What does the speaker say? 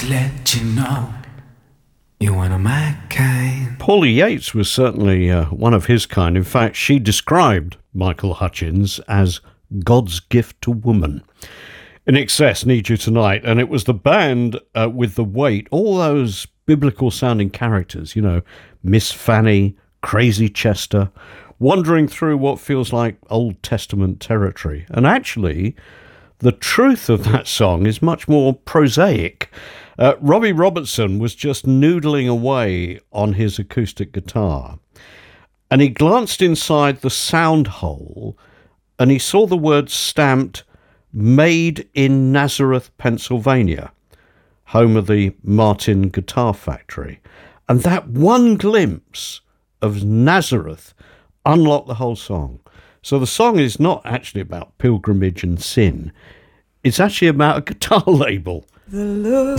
let you know you're one of my kind. Paulie Yates was certainly one of his kind. In fact, she described Michael Hutchence as God's gift to woman. In Excess, Need You Tonight, and it was the band with the weight, all those biblical-sounding characters, you know, Miss Fanny, Crazy Chester, wandering through what feels like Old Testament territory. And actually, the truth of that song is much more prosaic. Robbie Robertson was just noodling away on his acoustic guitar, and he glanced inside the sound hole, and he saw the words stamped, "Made in Nazareth, Pennsylvania," home of the Martin Guitar Factory. And that one glimpse of Nazareth unlocked the whole song. So the song is not actually about pilgrimage and sin. It's actually about a guitar label. The look